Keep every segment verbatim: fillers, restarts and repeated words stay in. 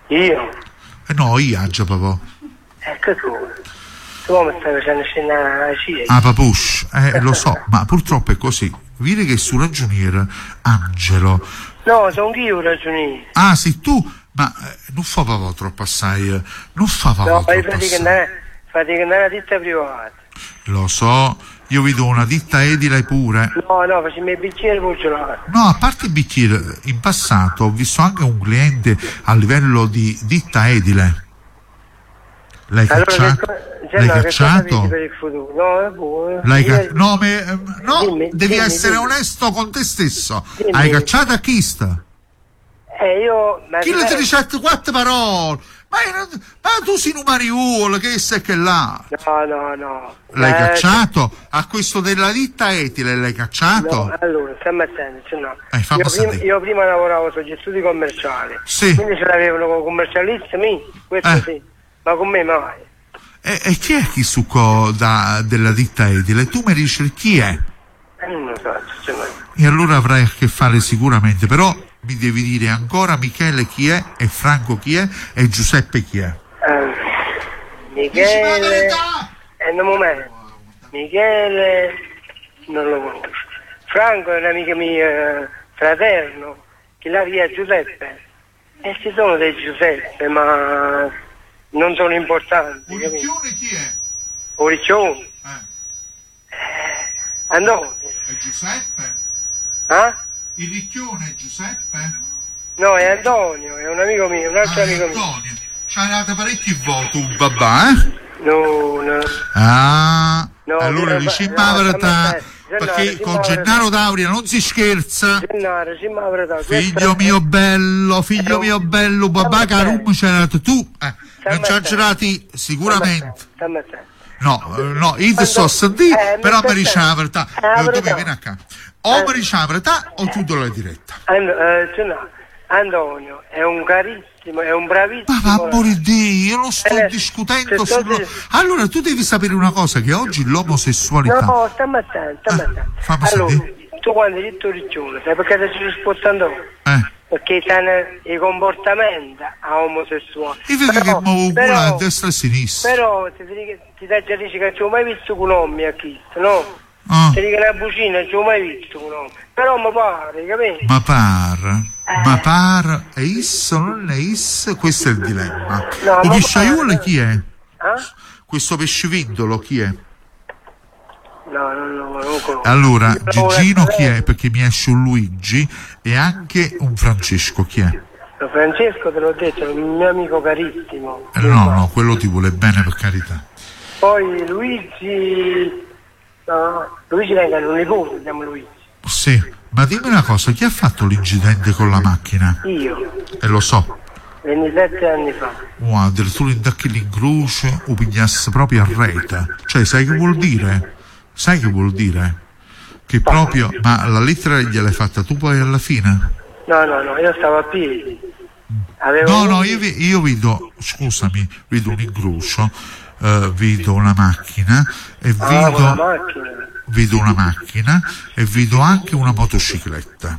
Io? Eh no, io già papà. Eh, che tu? Tu mi stai facendo scena a C I E? Ah, papush, eh, lo so, ma purtroppo è così. Vedi che sul ragioniere Angelo. No, sono io ragioniere. Ah, sì, tu, ma eh, non fa papà troppo assai, eh, non fa papà no, troppo fate che assai. andare, fate che andare a ditta privata. Lo so, io vi do una ditta edile pure. No, no, facciamo il bicchiere per gelare. No, a parte il bicchiere, in passato ho visto anche un cliente a livello di ditta edile. L'hai allora, cacciato? Che, L'hai no, cacciato? Che per il futuro? No, è buono. L'hai ca- no, me, no dimmi, devi dimmi, essere dimmi. onesto con te stesso. Dimmi. Hai cacciato a chi sta? Eh, io... Ma Chi le ti dice quattro parole? Ma, io- ma tu sei un mariuolo, che sei che là? No, no, no. L'hai eh, cacciato? A questo della ditta etile l'hai cacciato? No, allora, stiamo attenti, cioè no. Eh, fammi io, prima, sentire. io prima lavoravo sugli studi commerciali. Sì. Quindi ce l'avevano con commercialisti, mi, questo Eh. sì. Ma con me mai. E, e chi è chi succo da, della ditta edile? Tu mi dici chi è? Eh, non lo so, cioè, no. E allora avrai a che fare sicuramente, però mi devi dire ancora Michele chi è, e Franco chi è, e Giuseppe chi è. Eh, Michele... Eh, un momento. Michele... Non lo conosco. Franco è un amico mio eh, fraterno, che là via Giuseppe. E ci sono dei Giuseppe, ma non sono importanti. Uricchione chi è? Oricchione? Eh. Eh, Antonio. È Giuseppe? Ah? Il ricchione è Giuseppe? No, è Antonio, è un amico mio, un altro Ah, amico Antonio. Ci hai dato parecchi voti un babà, eh? mio. No, no. Ah, No, allora no, dici no, la no, verità, no, no, perché no, con no, Gennaro Dauria non si scherza. Gennaro, sì, ma la verità, Figlio questo- mio bello, figlio Eh, mio bello, babà stammi carum attento. c'era dato tu, eh, non ci hai attento. girati sicuramente. Stammi attento. No, eh, no, io ti Quando- sto a sentire, eh, però mi mi dici la verità. Eh, la Eh, dove verità. vieni a casa? O Eh. mi dici la verità o chiudo la diretta. And- eh, Gennaro, Antonio è un carissimo, è un bravissimo. Ma va amore di Dio, io non sto Eh, discutendo se sto sullo... di- Allora tu devi sapere una cosa, che oggi l'omosessualità... No, stammi attento, stammi Eh, attento. fammi Allora, sentire. tu quando hai detto riccione, sai perché ti ci spostando? Eh, Perché stanno i comportamenti a omosessuali. io vedo che Però- muovo culo però- a destra e a sinistra. Però ti, dico- ti dà già dice che non ho mai visto un uomo a chi, no? Ah, Ti dico una bucina, non ho mai visto un uomo. Però mi pare, capito? ma par, Eh. ma par, è isso, non è isso, questo è il dilemma. No, O ma pesciaiuolo pare- chi è? Ah? Questo pescivindolo chi è? No, non lo conosco. Allora, Io trovo Gigino una- chi è? Perché mi esce un Luigi e anche un Francesco chi è? Francesco te l'ho detto, è un mio amico carissimo. Eh, No, no, quello ti vuole bene, per carità. Poi Luigi... No, Luigi venga, un nipote, siamo Luigi. Sì, ma dimmi una cosa, chi ha fatto l'incidente con la macchina? Io, E lo so, ventisette anni fa. wow, addirittura indacchi l'incrocio o pigliasse proprio a rete. Cioè, sai che vuol dire? Sai che vuol dire? Che proprio, ma la lettera gliel'hai fatta tu poi alla fine? No, no, no, io stavo a piedi. Avevo No, no, io, vi- io vedo, scusami, vedo un incrocio, eh, vedo una macchina e Ah, con la vedo, macchina. vedo una macchina e vedo anche una motocicletta.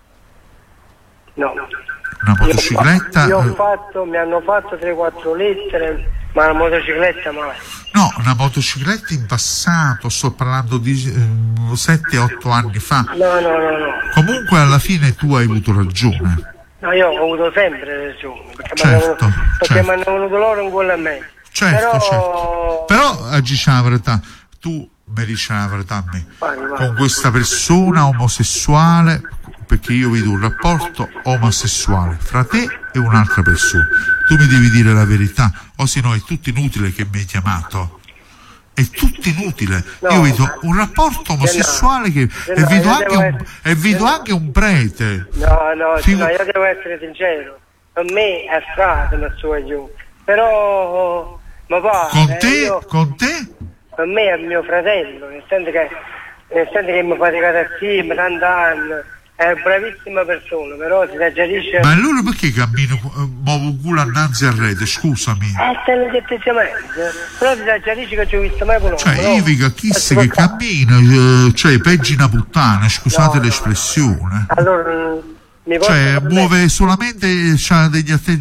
No. Una motocicletta, Io, io ho eh, fatto, mi hanno fatto tre quattro lettere, ma la motocicletta mai. no, una motocicletta in passato, sto parlando di sette otto anni fa. No, no, no, no. Comunque alla fine tu hai avuto ragione. No, io ho avuto sempre ragione, perché Certo, mi hanno- perché certo. mi hanno venuto loro in quello a me. Certo, Però... certo. Però agisci la verità, tu mi dici la verità a me. Vai, vai. Con questa persona omosessuale, perché io vedo un rapporto omosessuale fra te e un'altra persona. Tu mi devi dire la verità, o se no è tutto inutile che mi hai chiamato. È tutto inutile. No. Io vedo un rapporto omosessuale che, e no, vedo io anche devo un, essere- e vedo anche un prete. No, no, Figu- no, io devo essere sincero. Per me è strada la sua io. Però, ma pare, Con te, io- con te? per me è mio fratello, nel senso che, nel senso che mi faticato assieme tanti anni. È una bravissima persona, però si esaggerisce. Ma allora perché cammino, eh, muovo il culo annanzi al rete, scusami? Eh, stanno semplicemente. Però si esaggerisce che ci ho visto mai con uno. Cioè, no? io vi capisco Eh, che si può fare. cammina, eh, cioè, peggio una puttana, scusate No, no, l'espressione. Allora, mm, mi posso Cioè, permettere- muove solamente, c'ha degli atteggiamenti